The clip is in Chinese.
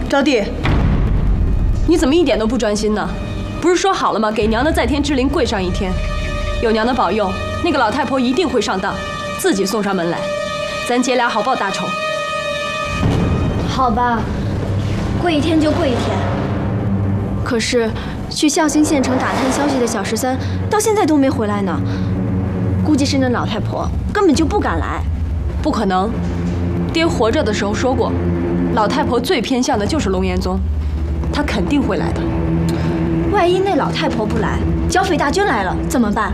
招娣，你怎么一点都不专心呢？不是说好了吗？给娘的在天之灵跪上1天，有娘的保佑，那个老太婆一定会上当，自己送上门来，咱姐俩好报大仇。 好吧，跪1天就跪1天。可是去孝兴县城打探消息的小13到现在都没回来呢，估计是那老太婆根本就不敢来。 不可能，爹活着的时候说过，老太婆最偏向的就是龙岩宗，她肯定会来的。 万一那老太婆不来，剿匪大军来了怎么办？